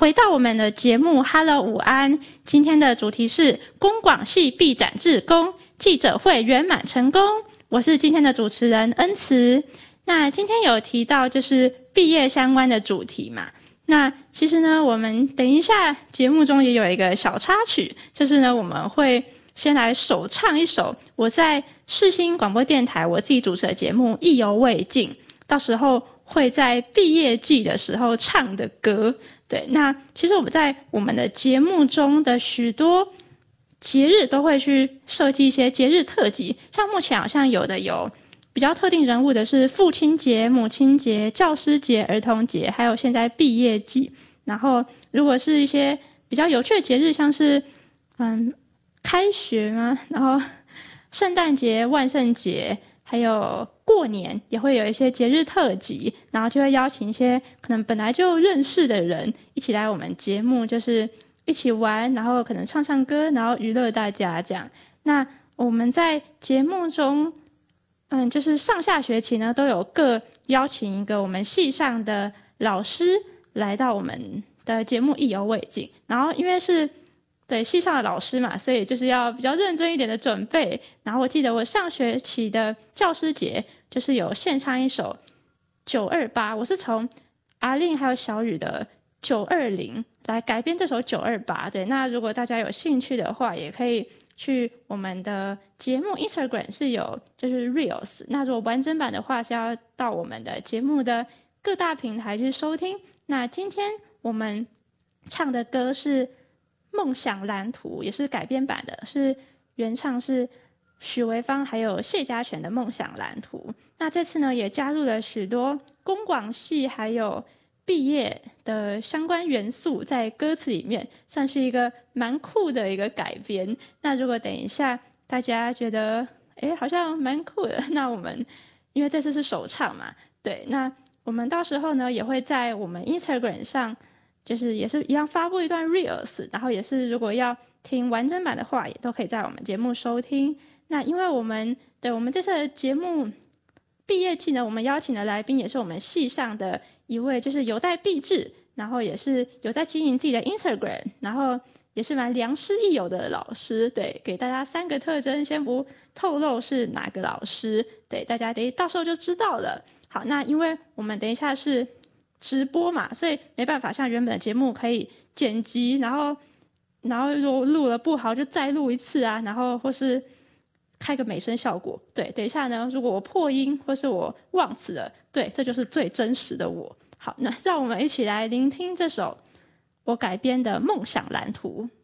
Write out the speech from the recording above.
回到我们的节目 Hello 午安，今天的主题是公广系毕展志工记者会圆满成功。我是今天的主持人恩慈。那今天有提到就是毕业相关的主题嘛，那其实呢我们等一下节目中也有一个小插曲，就是呢我们会先来首唱一首我在世新广播电台我自己主持的节目意犹未尽，到时候会在毕业季的时候唱的歌。对，那其实我们在我们的节目中的许多节日都会去设计一些节日特辑，像目前好像有比较特定人物的是父亲节、母亲节、教师节、儿童节，还有现在毕业季。然后如果是一些比较有趣的节日，像是开学嘛，然后圣诞节、万圣节，还有过年也会有一些节日特辑，然后就会邀请一些可能本来就认识的人一起来我们节目，就是一起玩，然后可能唱唱歌，然后娱乐大家这样。那我们在节目中就是上下学期呢都有各邀请一个我们系上的老师来到我们的节目意犹未尽，然后因为是对系上的老师嘛，所以就是要比较认真一点的准备。然后我记得我上学期的教师节就是有献唱一首928，我是从阿令还有小雨的920来改编这首928。对，那如果大家有兴趣的话，也可以去我们的节目 Instagram 是有就是 Reels， 那如果完整版的话是要到我们的节目的各大平台去收听。那今天我们唱的歌是梦想蓝图，也是改编版的，是原唱是许维芳还有谢家全的梦想蓝图。那这次呢也加入了许多公广系还有毕业的相关元素在歌词里面，算是一个蛮酷的一个改编。那如果等一下大家觉得好像蛮酷的，那我们因为这次是首唱嘛，对，那我们到时候呢也会在我们 Instagram 上就是也是一样发布一段 Reels， 然后也是如果要听完整版的话也都可以在我们节目收听。那因为我们这次的节目毕业季呢，我们邀请的来宾也是我们系上的一位就是有待毕制，然后也是有在经营自己的 Instagram， 然后也是蛮良师益友的老师。对，给大家3个特征，先不透露是哪个老师，对，大家到时候就知道了。好，那因为我们等一下是直播嘛，所以没办法像原本的节目可以剪辑，然后如果录了不好就再录一次啊，然后或是开个美声效果。对，等一下呢如果我破音或是我忘词了，对，这就是最真实的我。好，那让我们一起来聆听这首我改编的梦想蓝图。